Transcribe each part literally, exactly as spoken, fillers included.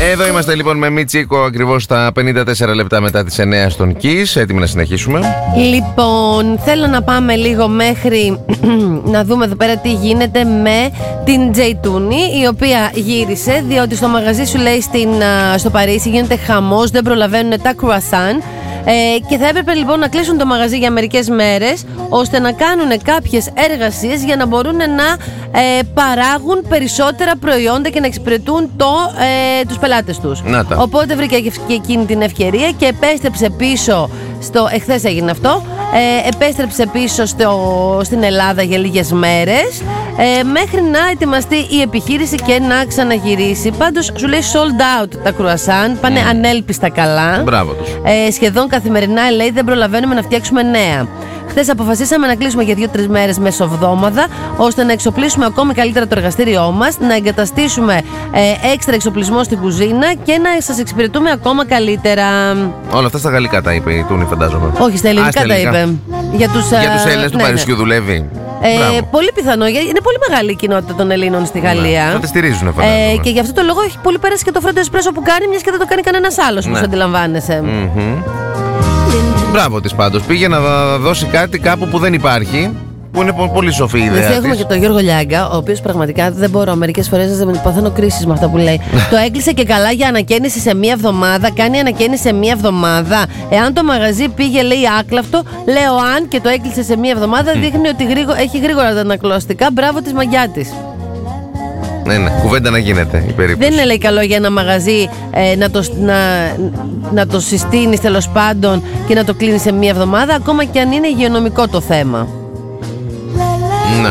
Εδώ είμαστε λοιπόν με Μιτσίκο ακριβώς τα πενήντα τέσσερα λεπτά μετά τις εννιά στον Kiss. Έτοιμοι να συνεχίσουμε. Λοιπόν, θέλω να πάμε λίγο μέχρι να δούμε εδώ πέρα τι γίνεται με την Τζεϊτούνη, η οποία γύρισε, διότι στο μαγαζί σου λέει στην, στο Παρίσι γίνεται χαμός, δεν προλαβαίνουν τα κρουασάν. Ε, και θα έπρεπε λοιπόν να κλείσουν το μαγαζί για μερικές μέρες, ώστε να κάνουν κάποιες εργασίες για να μπορούν να ε, παράγουν περισσότερα προϊόντα και να εξυπηρετούν το, ε, τους πελάτες τους. Οπότε βρήκε και εκείνη την ευκαιρία και επέστρεψε πίσω στο, εχθές έγινε αυτό, ε, επέστρεψε πίσω στο, στην Ελλάδα για λίγες μέρες, ε, μέχρι να ετοιμαστεί η επιχείρηση και να ξαναγυρίσει. Πάντως σου λέει sold out τα κρουασάν, πάνε mm. ανέλπιστα καλά. Μπράβο τους. Ε, σχεδόν καθημερινά λέει δεν προλαβαίνουμε να φτιάξουμε νέα. Χθες αποφασίσαμε να κλείσουμε για δύο-τρεις μέρες μεσοβδόμαδα, ώστε να εξοπλίσουμε ακόμη καλύτερα το εργαστήριό μας, να εγκαταστήσουμε ε, έξτρα εξοπλισμό στην κουζίνα και να σας εξυπηρετούμε ακόμα καλύτερα. Όλα αυτά στα γαλλικά τα είπε η Τούνη, φαντάζομαι. Όχι, στα ελληνικά τα είπε. Για τους, για τους Έλληνες του ναι, Παρισιού ναι. δουλεύει. Ε, πολύ πιθανό, είναι πολύ μεγάλη η κοινότητα των Ελλήνων στη Γαλλία. Ναι, θα τη στηρίζουν, φαντάζομαι. Ε, και γι' αυτό το λόγο έχει πολύ πέρασει και το φρέντο εσπρέσο που κάνει, μιας και δεν το κάνει κανένας άλλος, όπως αντιλαμβάνεσαι. Mm-hmm. Μπράβο της πάντως. Πήγε να δώσει κάτι κάπου που δεν υπάρχει, που είναι πολύ σοφή η ιδέα της. Έχουμε και τον Γιώργο Λιάγκα, ο οποίος πραγματικά δεν μπορώ μερικές φορές να παθαίνω κρίσεις με αυτά που λέει. Το έκλεισε και καλά για ανακαίνιση σε μία εβδομάδα. Κάνει ανακαίνιση σε μία εβδομάδα. Εάν το μαγαζί πήγε, λέει, άκλαυτο, λέω αν και το έκλεισε σε μία εβδομάδα, δείχνει ότι γρήγορα, έχει γρήγορα τα ανακλωστικά. Μπράβο της μαγιά της. Ναι, ναι, κουβέντα να γίνεται η περίπτωση. Δεν είναι, λέει, καλό για ένα μαγαζί ε, να, το, να, να το συστήνεις τέλος πάντων και να το κλείνεις σε μία εβδομάδα, ακόμα και αν είναι υγειονομικό το θέμα. Ναι.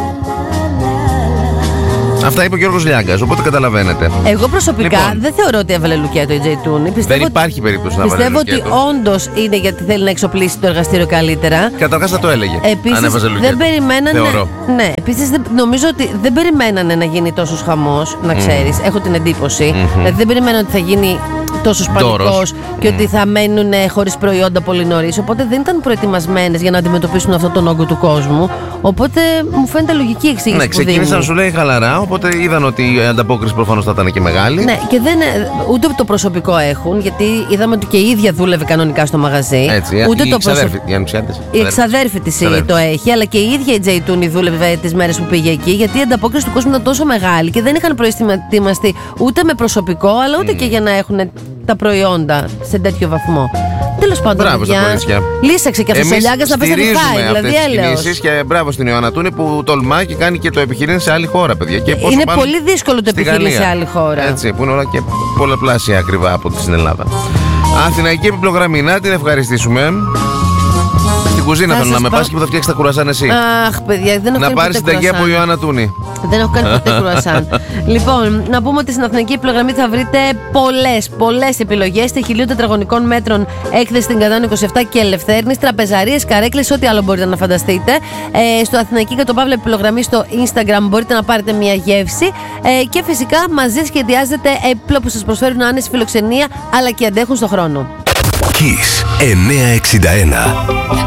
Αυτά είπε ο Γιώργος Λιάγκας, οπότε καταλαβαίνετε. Εγώ προσωπικά λοιπόν, δεν θεωρώ ότι έβαλε λουκέτο η Τζεϊτούνη. Δεν υπάρχει περίπτωση να βάλει λουκέτο. Πιστεύω ότι όντως είναι γιατί θέλει να εξοπλίσει το εργαστήριο καλύτερα. Καταρχάς θα το έλεγε. Επίσης, αν έβαζε λουκέτο. Δεν περιμένανε. Θεωρώ. Ναι, επίσης νομίζω ότι δεν περιμένανε να γίνει τόσος χαμός, να ξέρεις. Mm. Έχω την εντύπωση. Mm-hmm. Δηλαδή δεν περιμένανε ότι θα γίνει τόσο πανικός και mm. ότι θα μένουν χωρίς προϊόντα πολύ νωρίς. Οπότε δεν ήταν προετοιμασμένες για να αντιμετωπίσουν αυτόν τον όγκο του κόσμου. Οπότε μου φαίνεται λογική εξήγηση. Ναι, ξεκίνησαν να σου λέει χαλαρά, οπότε είδαν ότι η ανταπόκριση προφανώς θα ήταν και μεγάλη. Ναι, και δεν, ούτε το προσωπικό έχουν, γιατί είδαμε ότι και η ίδια δούλευε κανονικά στο μαγαζί. Έτσι, ούτε η το εξαδέρφη, προσωπ... η εξαδέρφη της το έχει, αλλά και η ίδια η Τζεϊτούνη δούλευε τις μέρες που πήγε εκεί, γιατί η ανταπόκριση του κόσμου ήταν τόσο μεγάλη και δεν είχαν προετοιμαστεί ούτε με προσωπικό, αλλά ούτε mm. και για να έχουν τα προϊόντα σε τέτοιο βαθμό. Τέλος πάντων, μπράβο στα κορίτσια. Λύσαξε και αυτός ο Λιάγκας να πέσει να τη φάει. Δηλαδή, έλεος. Και μπράβο στην Ιωάννα Τούνη που τολμά και κάνει και το επιχειρήν σε άλλη χώρα, παιδιά. Και είναι πολύ δύσκολο το επιχειρήν σε άλλη χώρα. Έτσι, που είναι όλα και πολλαπλάσια ακριβά από την Ελλάδα. Αθηναϊκή επιπλογραμμή, να την ευχαριστήσουμε. Στην κουζίνα θέλω να με πας και που θα φτιάξεις τα κουρασάν εσύ. Αχ, παιδιά, δεν έχω να πάρεις την ταγιά από Ιωάννα Τούνη. Δεν έχω κάνει ποτέ κουρασάν. Λοιπόν, να πούμε ότι στην Αθηναϊκή επιλογραμμή θα βρείτε πολλές, πολλές επιλογές χίλια τετραγωνικών μέτρων έκθεση στην Κατάνο είκοσι επτά και Ελευθέρνης, τραπεζαρίες, καρέκλες, ό,τι άλλο μπορείτε να φανταστείτε. Ε, στο Αθηναϊκή και το Παύλα επιλογραμμή στο Instagram μπορείτε να πάρετε μια γεύση. Ε, και φυσικά μαζί σχεδιάζετε έπιπλα που σας προσφέρουν άνεση φιλοξενία αλλά και αντέχουν στον χρόνο. Kiss εννιακόσια εξήντα ένα.